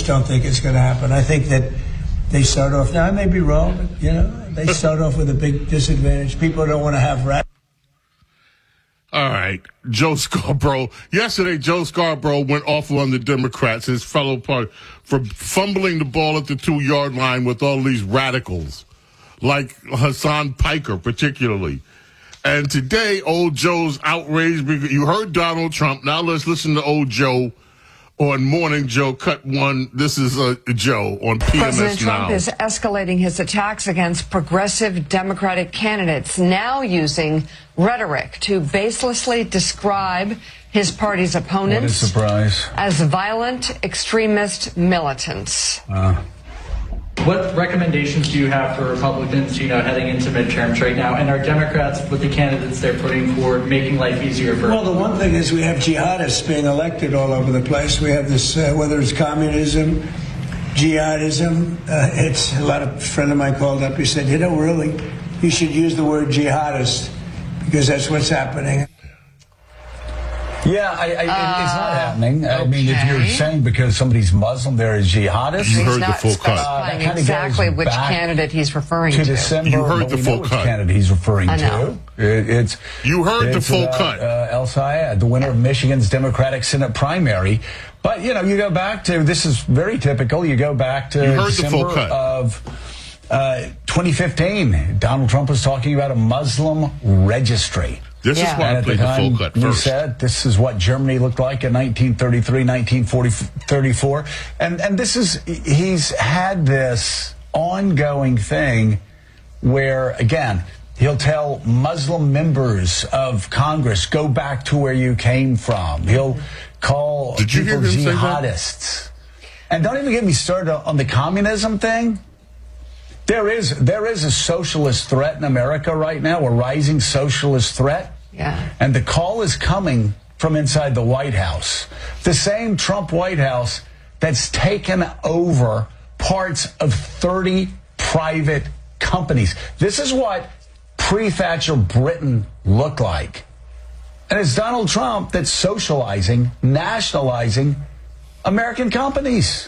just don't think it's going to happen. I think that they start off, now I may be wrong, but, they start off with a big disadvantage. People don't want to have All right, Joe Scarborough. Yesterday, Joe Scarborough went off on the Democrats, his fellow party, for fumbling the ball at the 2-yard line with all these radicals, like Hassan Piker particularly. And today, old Joe's outraged because you heard Donald Trump. Now let's listen to old Joe on Morning Joe, Cut 1. This is Joe on PMS President Trump Now. is escalating his attacks against progressive Democratic candidates, now using rhetoric to baselessly describe his party's opponents as violent extremist militants. What recommendations do you have for Republicans, heading into midterms right now? And are Democrats, with the candidates they're putting forward, making life easier for? Well, the one thing is we have jihadists being elected all over the place. We have this, whether it's communism, jihadism. It's a friend of mine called up. He said, really, you should use the word jihadist because that's what's happening. Yeah, it's not happening. I mean, if you're saying because somebody's Muslim, they're a jihadist. You heard the full cut. Specifying exactly which candidate he's referring to. December, you heard the full cut. Candidate he's referring to. You heard the full cut. El Sayed, the winner of Michigan's Democratic Senate primary. But, you go back to, this is very typical, you go back to December of 2015. Donald Trump was talking about a Muslim registry. This is why I played the full cut first. He said this is what Germany looked like in 1933, 1934. And this is, he's had this ongoing thing where, again, he'll tell Muslim members of Congress, go back to where you came from. He'll call people jihadists. And don't even get me started on the communism thing. There is a socialist threat in America right now, a rising socialist threat. Yeah. And the call is coming from inside the White House. The same Trump White House that's taken over parts of 30 private companies. This is what pre-Thatcher Britain looked like. And it's Donald Trump that's socializing, nationalizing American companies.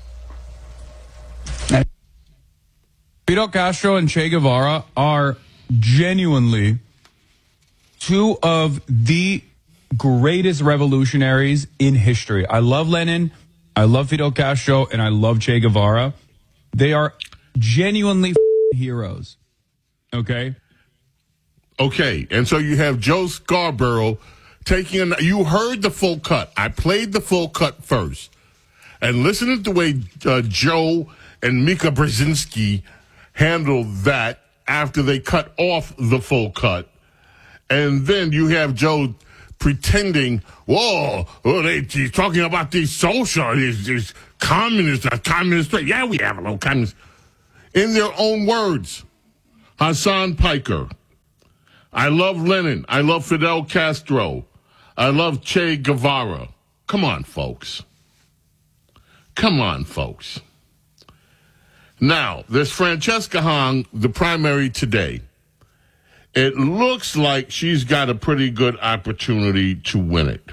Fidel Castro and Che Guevara are genuinely two of the greatest revolutionaries in history. I love Lenin, I love Fidel Castro, and I love Che Guevara. They are genuinely heroes. Okay? Okay, and so you have Joe Scarborough taking you heard the full cut. I played the full cut first. And listen to the way Joe and Mika Brzezinski handled that after they cut off the full cut. And then you have Joe pretending, he's talking about these these communists, communist. Yeah, we have a little communist. In their own words, Hassan Piker, I love Lenin, I love Fidel Castro, I love Che Guevara. Come on, folks. Now, there's Francesca Hong, the primary today. It looks like she's got a pretty good opportunity to win it.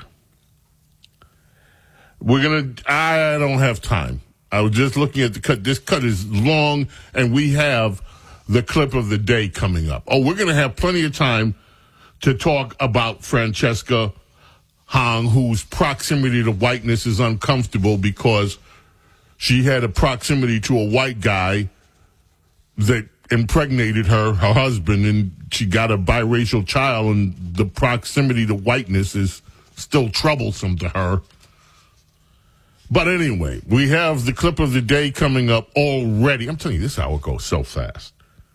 I don't have time. I was just looking at the cut. This cut is long, and we have the clip of the day coming up. We're going to have plenty of time to talk about Francesca Hong, whose proximity to whiteness is uncomfortable because she had a proximity to a white guy that impregnated her husband, and she got a biracial child, and the proximity to whiteness is still troublesome to her. But anyway, we have the clip of the day coming up already. I'm telling you, this hour goes so fast.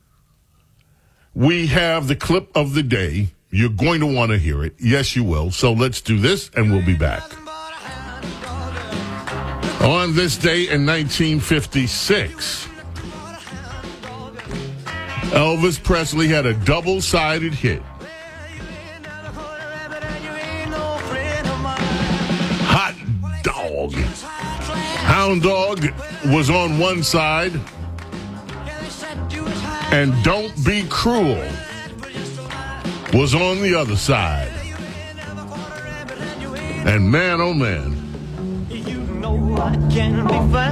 We have the clip of the day. You're going to want to hear it. Yes, you will. So let's do this, and we'll be back. On this day in 1956, Elvis Presley had a double-sided hit. Hot Dog. Hound Dog was on one side, and Don't Be Cruel was on the other side. And man, oh man,